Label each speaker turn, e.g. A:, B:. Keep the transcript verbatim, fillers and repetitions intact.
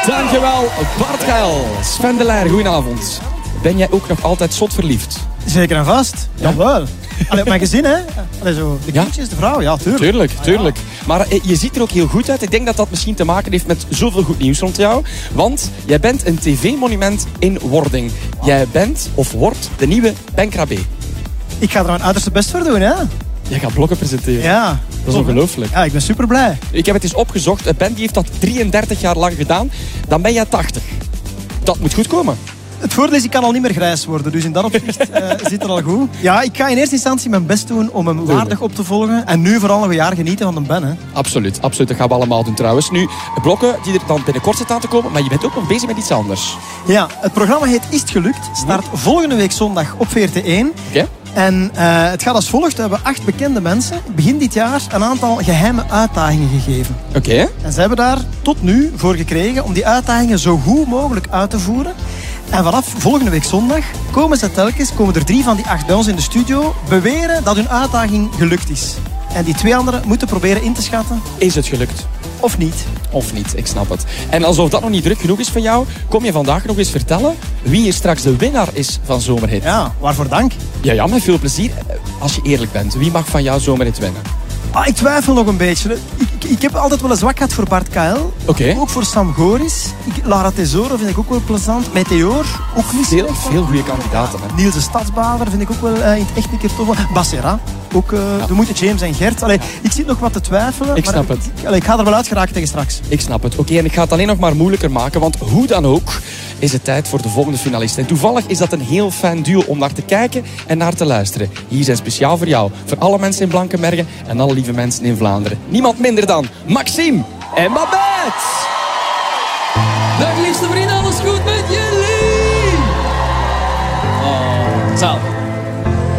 A: Dankjewel, Bart Gael. Sven de Leijer, goedenavond. Ben jij ook nog altijd zot verliefd?
B: Zeker en vast.
A: Ja?
B: Jawel. Allee, op mijn gezin, hè. Allee, zo. De
A: Ja?
B: kindjes, de vrouw, ja, tuurlijk.
A: Tuurlijk, tuurlijk.
B: Ah,
A: Maar eh, je ziet er ook heel goed uit. Ik denk dat dat misschien te maken heeft met zoveel goed nieuws rond jou. Want jij bent een tv-monument in wording. Jij bent, of wordt, de nieuwe Ben Krabbe.
B: Ik ga er mijn uiterste best voor doen, hè.
A: Jij gaat blokken presenteren.
B: Ja.
A: Dat is ongelooflijk.
B: Ja, ik ben super blij.
A: Ik heb het eens opgezocht. Ben die heeft dat drieëndertig jaar lang gedaan. Dan ben jij tachtig. Dat moet goed komen.
B: Het voordeel is, ik kan al niet meer grijs worden. Dus in dat opzicht uh, zit er al goed. Ja, ik ga in eerste instantie mijn best doen om hem waardig op te volgen. En nu vooral nog een jaar genieten van de Ben, hè.
A: Absoluut, absoluut. Dat gaan we allemaal doen trouwens. Nu, blokken die er dan binnenkort zitten aan te komen. Maar je bent ook nog bezig met iets anders.
B: Ja, het programma heet Is het gelukt? Start volgende week zondag op V R T één.
A: Oké. Okay.
B: En uh, het gaat als volgt. We hebben acht bekende mensen begin dit jaar een aantal geheime uitdagingen gegeven.
A: Oké. Okay.
B: En ze hebben daar tot nu voor gekregen om die uitdagingen zo goed mogelijk uit te voeren. En vanaf volgende week zondag komen ze telkens, komen er drie van die acht bij ons in de studio, beweren dat hun uitdaging gelukt is. En die twee anderen moeten proberen in te schatten.
A: Is het gelukt?
B: Of niet.
A: Of niet, ik snap het. En alsof dat nog niet druk genoeg is van jou, kom je vandaag nog eens vertellen wie hier straks de winnaar is van Zomerhit.
B: Ja, waarvoor dank.
A: Ja, ja, met veel plezier. Als je eerlijk bent, wie mag van jou Zomerhit winnen?
B: Ah, ik twijfel nog een beetje. Ik, ik, ik heb altijd wel een zwak gehad voor Bart Kael.
A: Oké.
B: Ook voor Sam Goris. Ik, Lara Tesoro vind ik ook wel plezant. Meteor, ook niet
A: Veel,
B: slecht.
A: veel goede kandidaten. Hè?
B: Niels de Stadsbader vind ik ook wel uh, in het echt een keer tof. Bassera. Ook uh, ja. de moeite James en Gert. Allee, ik zit nog wat te twijfelen.
A: Ik snap
B: maar
A: het.
B: Ik, allee, ik ga er wel uit geraken tegen straks.
A: Ik snap het. Oké, okay, en ik ga het alleen nog maar moeilijker maken. Want hoe dan ook is het tijd voor de volgende finalist. En toevallig is dat een heel fijn duo om naar te kijken en naar te luisteren. Hier zijn speciaal voor jou. Voor alle mensen in Blankenbergen en alle lieve mensen in Vlaanderen. Niemand minder dan Maxime en Babette.
C: Dag liefste vrienden, alles goed met jullie? Oh, zo.